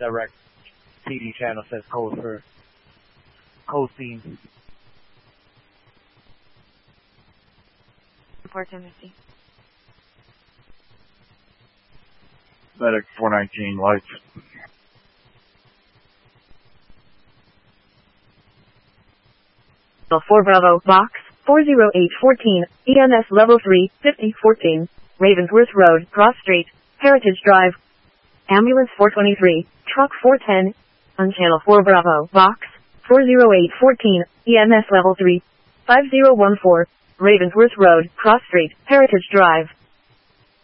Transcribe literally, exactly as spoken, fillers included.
direct T V channel says code for code scene. Report Timothy. Medic four nineteen, lights. four Bravo, box, four zero eight one four, E M S level three, fifty fourteen, Ravensworth Road, Cross Street, Heritage Drive. Ambulance four twenty-three, truck four ten, on channel four Bravo, box, four zero eight one four, E M S level three, five zero one four, Ravensworth Road, Cross Street, Heritage Drive.